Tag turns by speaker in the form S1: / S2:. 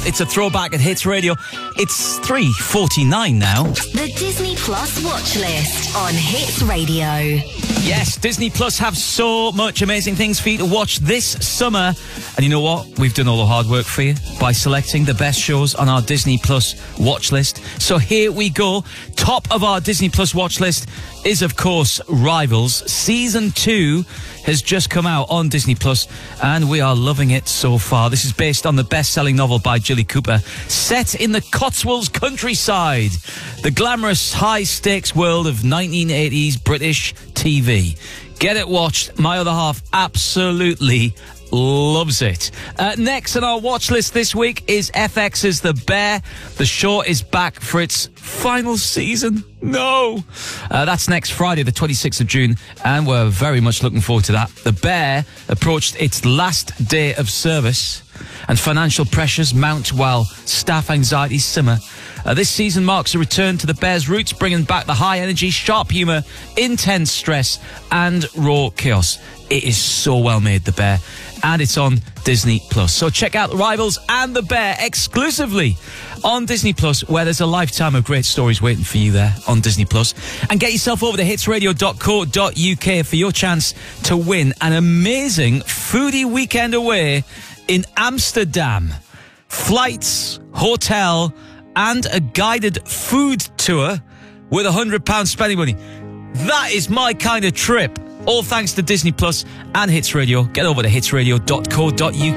S1: It's a throwback at Hits Radio. It's 3:49 now.
S2: The Disney Plus watch list on Hits Radio.
S1: Yes, Disney Plus have so much amazing things for you to watch this summer. And you know what? We've done all the hard work for you by selecting the best shows on our Disney Plus watch list. So here we go. Top of our Disney Plus watch list is, of course, Rivals. Season 2 has just come out on Disney Plus, and we are loving it so far. This is based on the best-selling novel by Jilly Cooper, set in the Cotswolds countryside, the glamorous, high-stakes world of 1980s British TV. Get it watched. My other half absolutely loves it. Next on our watch list this week is FX's The Bear. The show is back for its final season. No! That's next Friday, the 26th of June, and we're very much looking forward to that. The Bear approached its last day of service, and financial pressures mount while staff anxieties simmer. This season marks a return to the Bear's roots, bringing back the high energy, sharp humour, intense stress, and raw chaos. It is so well made, The Bear, and it's on Disney Plus. So check out Rivals and The Bear exclusively on Disney Plus, where there's a lifetime of great stories waiting for you there on Disney Plus. And get yourself over to hitsradio.co.uk for your chance to win an amazing foodie weekend away in Amsterdam. Flights, hotel, and a guided food tour with £100 spending money. That is my kind of trip. All thanks to Disney Plus and Hits Radio. Get over to hitsradio.co.uk.